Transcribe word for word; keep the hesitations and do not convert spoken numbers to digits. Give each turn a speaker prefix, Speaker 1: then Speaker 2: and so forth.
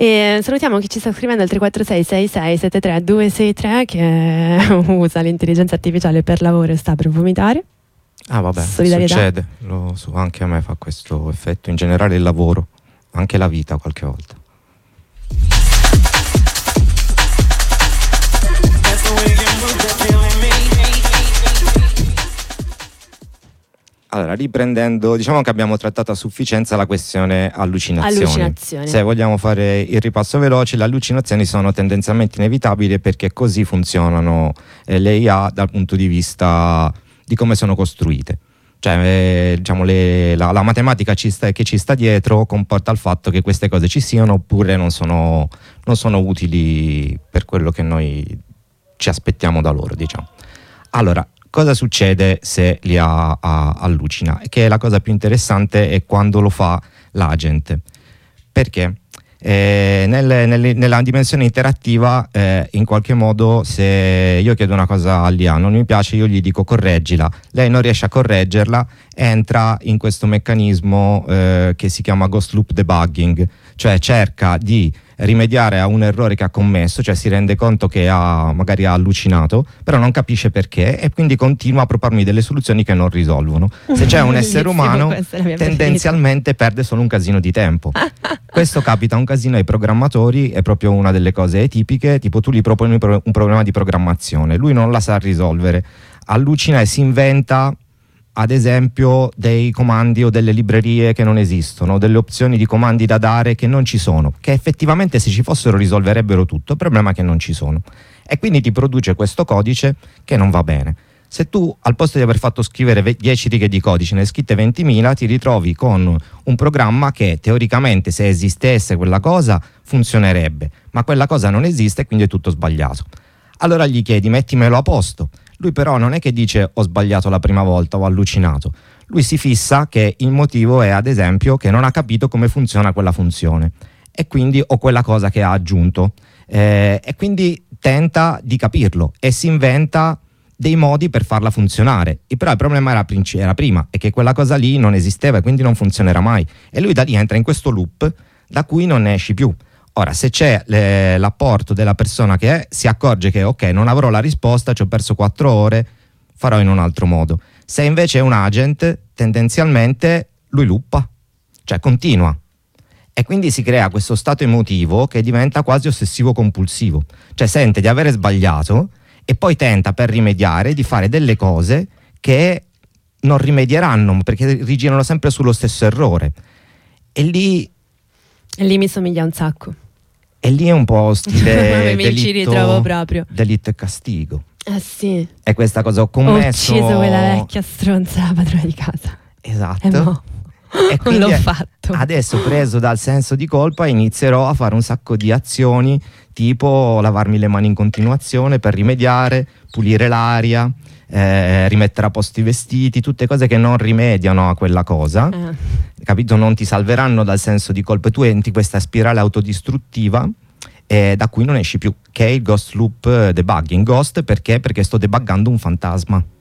Speaker 1: E salutiamo chi ci sta scrivendo al tre quattro sei sei sei sette tre due sei tre, che usa l'intelligenza artificiale per lavoro e sta per vomitare.
Speaker 2: Ah vabbè, succede, lo so, anche a me fa questo effetto, in generale il lavoro, anche la vita qualche volta. Allora, riprendendo, diciamo che abbiamo trattato a sufficienza la questione allucinazioni.
Speaker 1: Allucinazioni.
Speaker 2: Se vogliamo fare il ripasso veloce, le allucinazioni sono tendenzialmente inevitabili perché così funzionano eh, le I A dal punto di vista di come sono costruite. Cioè, eh, diciamo, le, la, la matematica ci sta, che ci sta dietro comporta il fatto che queste cose ci siano oppure non sono, non sono utili per quello che noi ci aspettiamo da loro, diciamo. Allora, cosa succede se l'I A allucina? Che la cosa più interessante è quando lo fa l'agent. Perché? Eh, nel, nel, nella dimensione interattiva eh, in qualche modo, se io chiedo una cosa all'I A non mi piace, io gli dico correggila, lei non riesce a correggerla, entra in questo meccanismo eh, che si chiama ghost loop debugging, cioè cerca di rimediare a un errore che ha commesso, cioè si rende conto che ha magari ha allucinato, però non capisce perché e quindi continua a propormi delle soluzioni che non risolvono. Se c'è un essere umano tendenzialmente perde solo un casino di tempo. Questo capita un casino ai programmatori, è proprio una delle cose tipiche, tipo tu gli proponi un problema di programmazione, lui non la sa risolvere, allucina e si inventa ad esempio dei comandi o delle librerie che non esistono, delle opzioni di comandi da dare che non ci sono, che effettivamente se ci fossero risolverebbero tutto, il problema è che non ci sono, e quindi ti produce questo codice che non va bene. Se tu al posto di aver fatto scrivere dieci righe di codice ne hai scritte ventimila, ti ritrovi con un programma che teoricamente, se esistesse quella cosa, funzionerebbe, ma quella cosa non esiste e quindi è tutto sbagliato. Allora gli chiedi mettimelo a posto. Lui però non è che dice ho sbagliato la prima volta, ho allucinato. Lui si fissa che il motivo è ad esempio che non ha capito come funziona quella funzione e quindi o quella cosa che ha aggiunto eh, e quindi tenta di capirlo e si inventa dei modi per farla funzionare. E però il problema era, era prima, è che quella cosa lì non esisteva e quindi non funzionerà mai, e lui da lì entra in questo loop da cui non ne esci più. Ora, se c'è le, l'apporto della persona che è, si accorge che ok, non avrò la risposta, ci ho perso quattro ore, farò in un altro modo. Se invece è un agent, tendenzialmente lui luppa, cioè continua, e quindi si crea questo stato emotivo che diventa quasi ossessivo compulsivo, cioè sente di avere sbagliato e poi tenta, per rimediare, di fare delle cose che non rimedieranno perché rigirano sempre sullo stesso errore, e lì
Speaker 1: E lì mi somiglia un sacco.
Speaker 2: E lì è un po' stile
Speaker 1: mi ci ritrovo proprio.
Speaker 2: Delitto e castigo.
Speaker 1: Eh sì.
Speaker 2: E questa cosa ho commesso.
Speaker 1: Ho ucciso quella vecchia stronza, la padrona di casa.
Speaker 2: Esatto.
Speaker 1: E mo
Speaker 2: e quindi
Speaker 1: l'ho fatto.
Speaker 2: Adesso, preso dal senso di colpa, inizierò a fare un sacco di azioni, tipo lavarmi le mani in continuazione per rimediare, pulire l'aria, eh, rimettere a posto i vestiti, tutte cose che non rimediano a quella cosa. Eh. Capito? Non ti salveranno dal senso di colpa, e tu entri in questa spirale autodistruttiva eh, da cui non esci più, che è il ghost loop debugging. Ghost perché? Perché sto debuggando un fantasma.